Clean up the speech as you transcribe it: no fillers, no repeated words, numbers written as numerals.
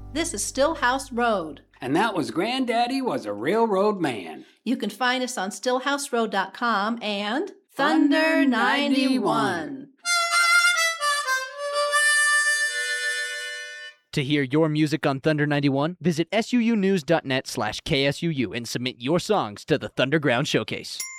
This is Stillhouse Road. And that was Granddaddy Was a Railroad Man. You can find us on stillhouseroad.com and Thunder 91. To hear your music on Thunder 91, visit suunews.net/KSUU and submit your songs to the Thunderground Showcase.